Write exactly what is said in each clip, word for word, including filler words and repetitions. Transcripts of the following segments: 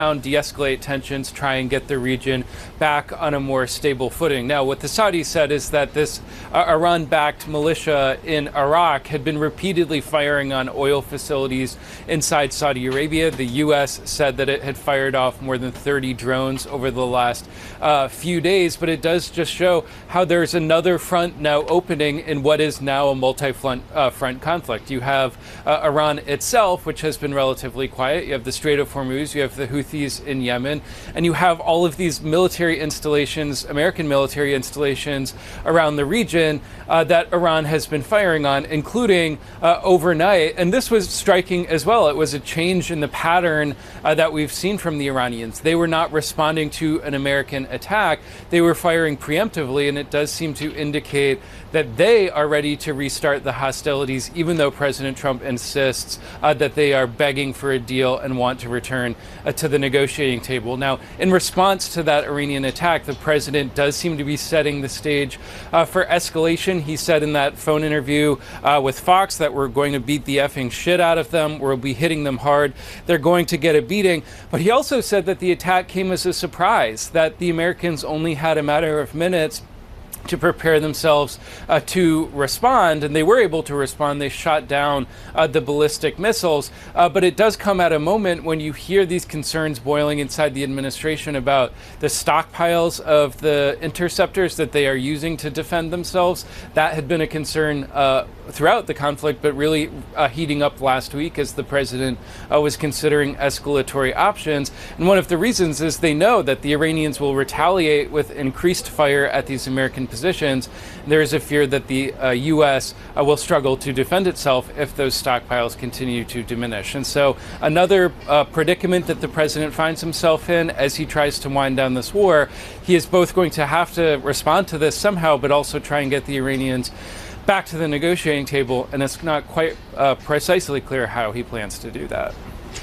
de-escalate tensions, try and get the region back on a more stable footing. Now, what the Saudis said is that this uh, Iran-backed militia in Iraq had been repeatedly firing on oil facilities inside Saudi Arabia. The U S said that it had fired off more than thirty drones over the last uh, few days, but it does just show how there's another front now opening in what is now a multi-front uh, front conflict. You have uh, Iran itself, which has been relatively quiet. You have the Strait of Hormuz, you have the Houthis in Yemen, and you have all of these military installations, American military installations around the region uh, that Iran has been firing on, including uh, overnight. And this was striking as well. It was a change in the pattern uh, that we've seen from the Iranians. They were not responding to an American attack. They were firing preemptively, and it does seem to indicate that they are ready to restart the hostilities, even though President Trump insists uh, that they are begging for a deal and want to return uh, to the negotiating table. Now, in response to that Iranian attack, the president does seem to be setting the stage uh, for escalation. He said in that phone interview uh, with Fox that we're going to beat the effing shit out of them. We'll be hitting them hard. They're going to get a beating. But he also said that the attack came as a surprise, that the Americans only had a matter of minutes to prepare themselves uh, to respond, and they were able to respond. They shot down uh, the ballistic missiles, uh, but it does come at a moment when you hear these concerns boiling inside the administration about the stockpiles of the interceptors that they are using to defend themselves. That had been a concern uh, throughout the conflict, but really uh, heating up last week as the president uh, was considering escalatory options. And one of the reasons is they know that the Iranians will retaliate with increased fire at these American positions. There is a fear that the uh, U S uh, will struggle to defend itself if those stockpiles continue to diminish. And so another uh, predicament that the president finds himself in as he tries to wind down this war, he is both going to have to respond to this somehow, but also try and get the Iranians back to the negotiating table. And it's not quite uh, precisely clear how he plans to do that.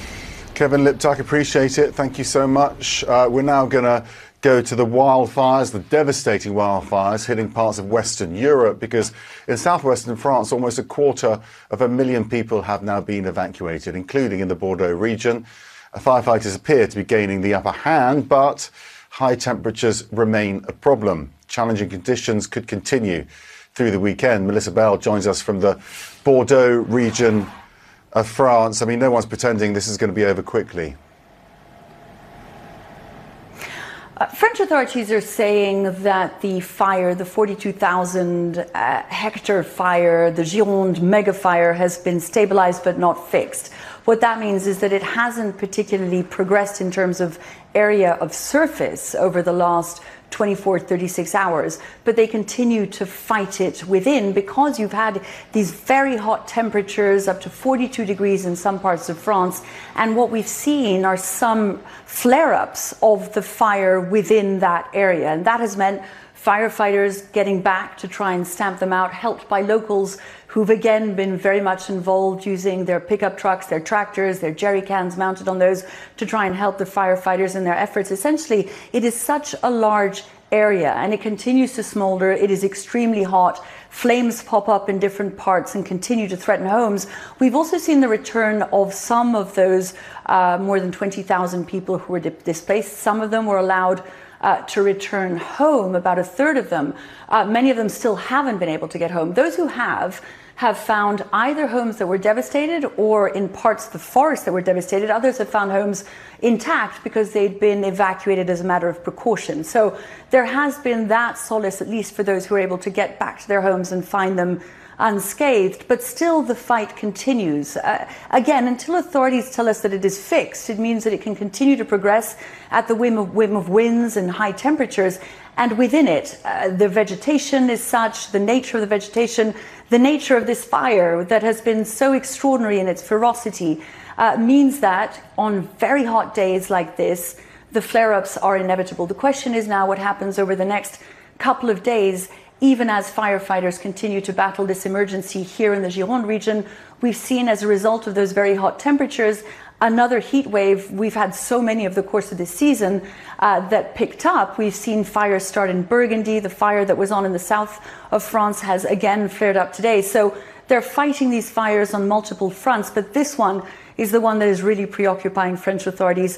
Kevin Liptak, appreciate it. Thank you so much. Uh, we're now going to go to the wildfires, the devastating wildfires hitting parts of Western Europe, because in southwestern France, almost a quarter of a million people have now been evacuated, including in the Bordeaux region. Uh, firefighters appear to be gaining the upper hand, but high temperatures remain a problem. Challenging conditions could continue through the weekend. Melissa Bell joins us from the Bordeaux region of France. I mean, no one's pretending this is going to be over quickly. Uh, French authorities are saying that the fire, the forty-two thousand uh, hectare fire, the Gironde mega fire, has been stabilized but not fixed. What that means is that it hasn't particularly progressed in terms of area of surface over the last twenty-four, thirty-six hours, but they continue to fight it within because you've had these very hot temperatures up to forty-two degrees in some parts of France. And what we've seen are some flare-ups of the fire within that area. And that has meant firefighters getting back to try and stamp them out, helped by locals who've again been very much involved using their pickup trucks, their tractors, their jerry cans mounted on those to try and help the firefighters in their efforts. Essentially, it is such a large area and it continues to smolder. It is extremely hot. Flames pop up in different parts and continue to threaten homes. We've also seen the return of some of those uh, more than twenty thousand people who were di- displaced. Some of them were allowed Uh, to return home, about a third of them. Uh, many of them still haven't been able to get home. Those who have, have found either homes that were devastated or in parts of the forest that were devastated. Others have found homes intact because they'd been evacuated as a matter of precaution. So there has been that solace, at least for those who are able to get back to their homes and find them unscathed, but still the fight continues. Uh, again, until authorities tell us that it is fixed, it means that it can continue to progress at the whim of, whim of winds and high temperatures. And within it, uh, the vegetation is such, the nature of the vegetation, the nature of this fire that has been so extraordinary in its ferocity, uh, means that on very hot days like this, the flare-ups are inevitable. The question is now what happens over the next couple of days. Even as firefighters continue to battle this emergency here in the Gironde region, we've seen, as a result of those very hot temperatures, another heat wave. We've had so many over the course of this season uh, that picked up. We've seen fires start in Burgundy. The fire that was on in the south of France has again flared up today. So they're fighting these fires on multiple fronts, but this one is the one that is really preoccupying French authorities.